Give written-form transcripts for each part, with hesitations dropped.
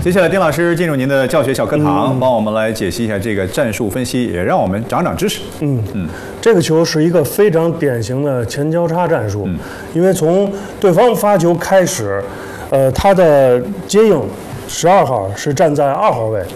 接下来，丁老师进入您的教学小课堂，帮我们来解析一下这个战术分析，也让我们长长知识。 这个球是一个非常典型的前交叉战术，因为从对方发球开始，他的接应12号是站在2号位，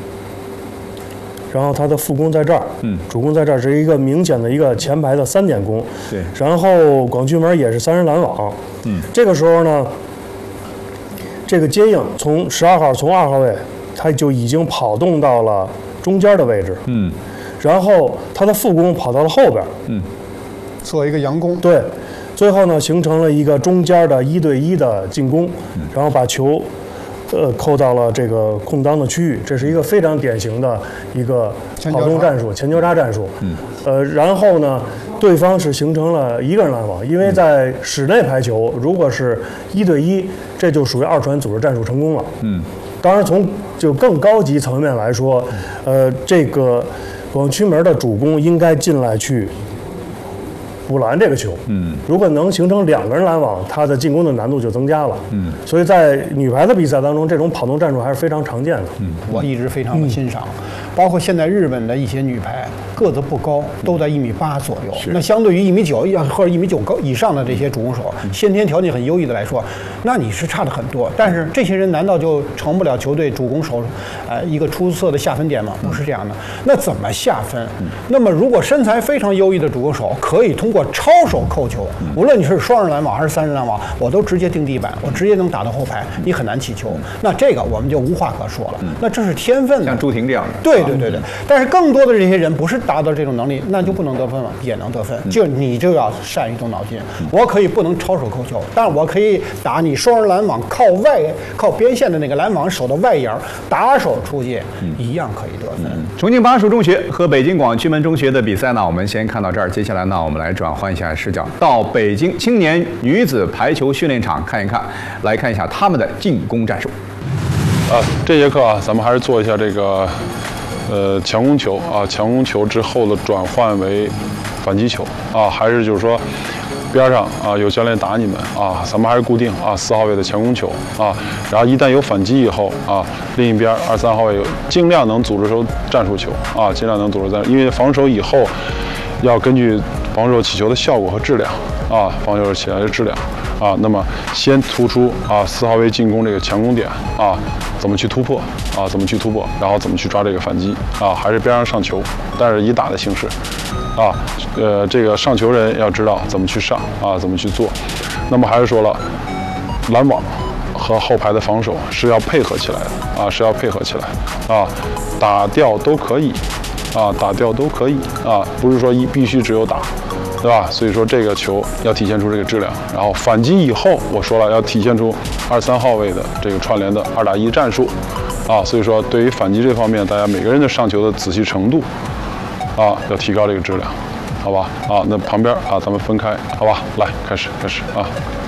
然后他的副攻在这儿，主攻在这儿，是一个明显的一个前排的3点攻， 对， 然后广渠门也是3人拦网，这个时候呢，这个接应从12号从2号位，他就已经跑动到了中间的位置，然后他的副攻跑到了后边， 做一个佯攻， 对，最后呢形成了一个中间的1对1的进攻，然后把球扣到了这个空当的区域，这是一个非常典型的一个跑动战术，前交叉战术。然后呢，对方是形成了1个人拦网，因为在室内排球，如果是1对1，这就属于2传组织战术成功了。当然从就更高级层面来说，这个广渠门的主攻应该进来去补拦这个球，如果能形成2个人拦网，他的进攻的难度就增加了，所以在女排的比赛当中，这种跑动战术还是非常常见的。 我一直非常的欣赏，包括现在日本的一些女排个子不高，都在1.8米左右，那相对于1.9米或者1.9米高以上的这些主攻手，先天条件很优异的来说，那你是差的很多。但是这些人难道就成不了球队主攻手，一个出色的下分点吗？不是这样的。那怎么下分？那么如果身材非常优异的主攻手可以通过抄手扣球，无论你是双人拦网还是3人拦网，我都直接定地板，我直接能打到后排，你很难起球。那这个我们就无话可说了，那这是天分的。 像朱婷这样的。 对。但是更多的这些人不是达到这种能力，那就不能得分了，也能得分。就你就要善于动脑筋。我可以不能抄手扣球，但是我可以打你双人拦网靠边线的那个拦网手的外沿，打手出界，一样可以得分。 重庆巴蜀中学和北京广渠门中学的比赛呢，我们先看到这儿。接下来呢，我们来转换一下视角，到北京青年女子排球训练场看一看，来看一下他们的进攻战术。 这节课啊，咱们还是做一下这个强攻球啊，强攻球之后的转换为反击球啊，还是就是说边上啊有教练打你们啊，咱们还是固定啊4号位的强攻球啊，然后一旦有反击以后啊，另一边2、3号位尽量能组织出战术球啊，尽量能组织因为防守以后要根据防守起球的效果和质量啊，防守起来的质量啊，那么先突出啊4号位进攻这个强攻点啊，怎么去突破啊，怎么去突破，然后怎么去抓这个反击啊，还是边上上球，但是以打的形式啊，这个上球人要知道怎么去上啊，怎么去做。那么还是说了，拦网和后排的防守是要配合起来的啊，是要配合起来啊，打掉都可以啊，打掉都可以啊，不是说必须只有打。对吧？所以说这个球要体现出这个质量，然后反击以后，我说了要体现出2、3号位的这个串联的2打1战术，啊，所以说对于反击这方面，大家每个人的上球的仔细程度，啊，要提高这个质量，好吧？啊，那旁边啊，咱们分开，好吧？来，开始啊。